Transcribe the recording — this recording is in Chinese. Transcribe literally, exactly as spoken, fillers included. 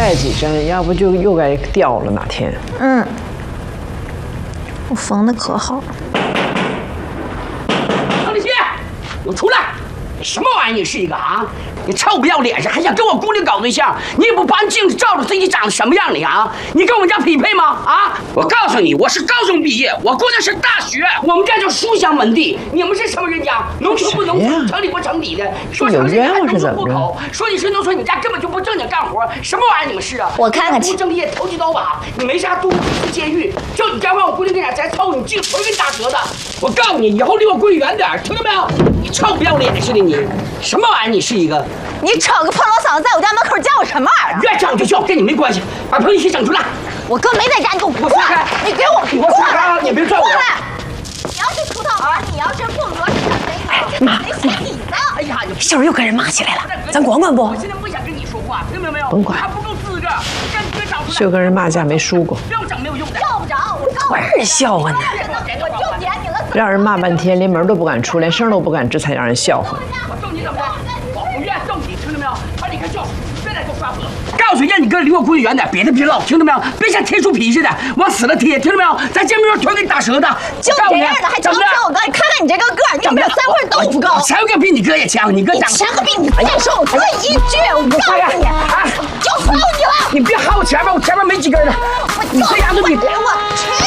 带几针，要不就又该掉了哪天。 嗯，我缝的可好。 张立新，给我出来！什么玩意儿？你是一个啊？你臭不要脸是还想跟我姑娘搞对象？你也不把镜子照着自己长得什么样你啊？你跟我们家匹配吗？啊！我告诉你，我是高中毕业，我姑娘是大学，我们家就书香门第。你们是什么人家？农村不农村，城里不城里的。说城里还农村户口，说你是农村，你家根本就不正经干活，什么玩意儿？你们是啊？ 我看看去。 不正业，投机倒把，你没啥，都去监狱。就你家让我姑娘跟俩再凑，你净腿给你打折的。我告诉你，以后离我闺女远点，听到没有？你臭不要脸似的你，什么玩意儿？你是一个？ 你吵个破锣嗓子，在我家门口叫我什么玩意儿？ 越叫就叫，跟你没关系。把朋友一起整出来。 我哥没在家，你给我我放开！ 你给我你给我放开！你别拽我！ 过来！你要是出套房，你要是不合适，谁呢？谁谁你呢？ 哎呀， 小人又跟人骂起来了，咱管管不？ 我现在不想跟你说话，听到没有？ 甭管， 还不够资格，赶紧找出来。 就跟人骂架没输过， 不要整没有用的。 要不着，我告诉你， 玩笑话呢！ 我就点你了。 让人骂半天，连门都不敢出，连声都不敢吱，才让人笑话。 我揍你怎么的？我不愿揍你，听到没有？把你给叫，别来给我耍火！告诉你，让你哥离我闺女远点，别的别唠，听到没有？别像贴书皮似的，往死了贴，听到没有？咱见面时候腿给你打折的。 就这样的还瞧不起我哥？你看看你这个个儿，你有没有三块豆腐高？ 前个比你哥也强，你哥长。 前个比你再说我哥一句，我告诉你，就揍你了！ 你别喊我前面，我前面没几根呢。你这丫头你。 我去！